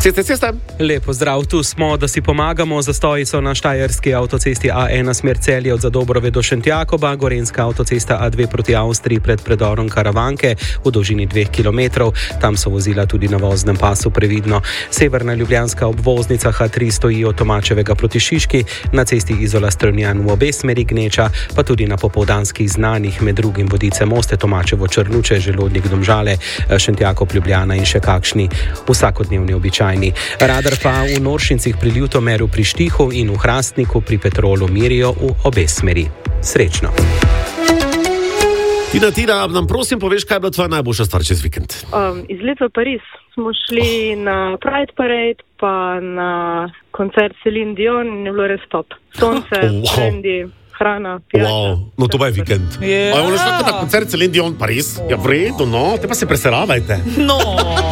Cesta. Lepo zdrav, tu smo, da si pomagamo. Zastoji so na štajerski avtocesti A1 smer Celje od Zadobrove do Šentjakoba, gorenjska avtocesta A2 proti Avstriji pred predorom Karavanke v dolžini 2 km. Tam so vozila tudi na voznem pasu previdno. Severna ljubljanska obvoznica H3 stoji od Tomačevega proti Šiški, na cesti Izola Strunjan v obe smeri gneča, pa tudi na popoldanskih znanih, med drugim Vodice Moste, Tomačevo Črnuče, Želodnik Domžale, Šentjakov Ljubljana in še kakšni vsakodnevni običajni. Radar pa v Noršincih pri Ljutomeru pri Štihu in v Hrastniku pri Petrolu merijo v obe smeri. Srečno. Tina, nam prosim poveš, kaj je bila tvoja najboljša stvar čez vikend? Izlet v Pariz. Smo šli na Pride Parade, pa na koncert Celine Dion in je bilo res top. Sonce, trendi, hrana, pijača. No to pa je vikend. Yeah. Ono šlo na koncert Celine Dion Pariz? Ja, v redu, no, te pa se preseravajte. No.